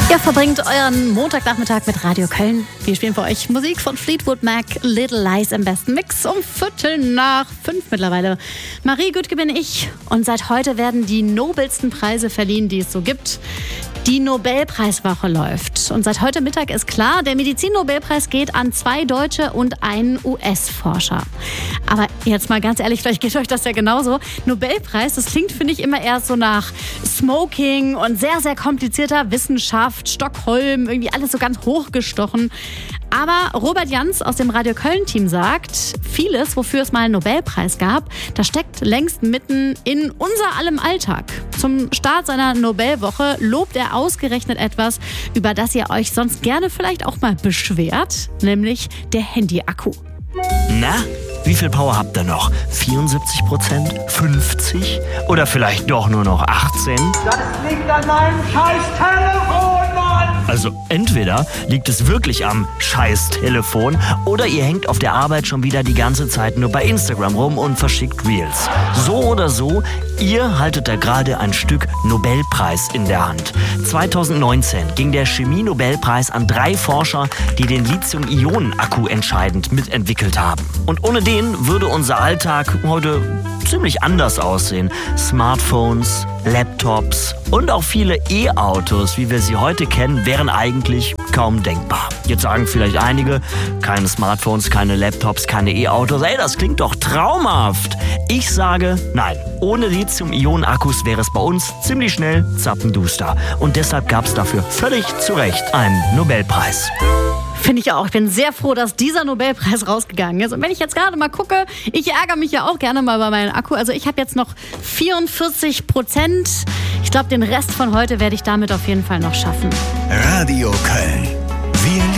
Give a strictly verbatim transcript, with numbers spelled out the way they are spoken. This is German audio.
Ihr verbringt euren Montagnachmittag mit Radio Köln. Wir spielen für euch Musik von Fleetwood Mac, Little Lies im besten Mix um Viertel nach fünf mittlerweile. Marie Güttke bin ich und seit heute werden die nobelsten Preise verliehen, die es so gibt. Die Nobelpreiswoche läuft und seit heute Mittag ist klar, der Medizin-Nobelpreis geht an zwei Deutsche und einen U S-Forscher. Aber jetzt mal ganz ehrlich, vielleicht geht euch das ja genauso. Nobelpreis, das klingt, finde ich, immer erst so nach Smoking und sehr, sehr komplizierter Wissenschaft, Stockholm, irgendwie alles so ganz hochgestochen. Aber Robert Jans aus dem Radio Köln-Team sagt, vieles, wofür es mal einen Nobelpreis gab, das steckt längst mitten in unser allem Alltag. Zum Start seiner Nobelwoche lobt er ausgerechnet etwas, über das ihr euch sonst gerne vielleicht auch mal beschwert, nämlich der Handy-Akku. Na, wie viel Power habt ihr noch? vierundsiebzig Prozent? fünfzig? Oder vielleicht doch nur noch achtzehn? Das liegt an meinem scheiß Telefon, Mann! Also entweder liegt es wirklich am scheiß Telefon oder ihr hängt auf der Arbeit schon wieder die ganze Zeit nur bei Instagram rum und verschickt Reels. So oder so, ihr haltet da gerade ein Stück Nobelpreis in der Hand. zweitausendneunzehn ging der Chemie-Nobelpreis an drei Forscher, die den Lithium-Ionen-Akku entscheidend mitentwickelt haben. Und ohne den würde unser Alltag heute ziemlich anders aussehen. Smartphones, Laptops und auch viele E-Autos, wie wir sie heute kennen, wären eigentlich kaum denkbar. Jetzt sagen vielleicht einige, keine Smartphones, keine Laptops, keine E-Autos. Ey, das klingt doch traumhaft. Ich sage, nein, ohne Lithium-Ionen-Akkus wäre es bei uns ziemlich schnell zappenduster. Und deshalb gab es dafür völlig zu Recht einen Nobelpreis. Finde ich auch. Ich bin sehr froh, dass dieser Nobelpreis rausgegangen ist. Und wenn ich jetzt gerade mal gucke, ich ärgere mich ja auch gerne mal bei meinem Akku. Also ich habe jetzt noch vierundvierzig Prozent. Ich glaube, den Rest von heute werde ich damit auf jeden Fall noch schaffen. Radio Köln.